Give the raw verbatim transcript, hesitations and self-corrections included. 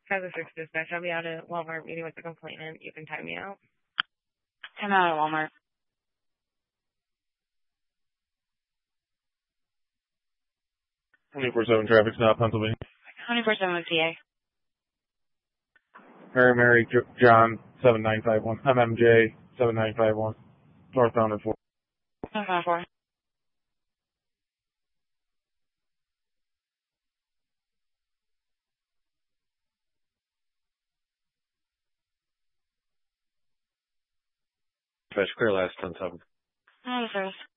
Five oh six dispatch. I'll be out at Walmart meeting with the complainant. You can time me out. I'm out at Walmart. twenty-four seven traffic stop, Pennsylvania. twenty-four seven P A. Mary Mary J- John seven nine five one. M M J seven nine five one. Northbound and four. Northbound four. Dispatch clear last ten seven. No service.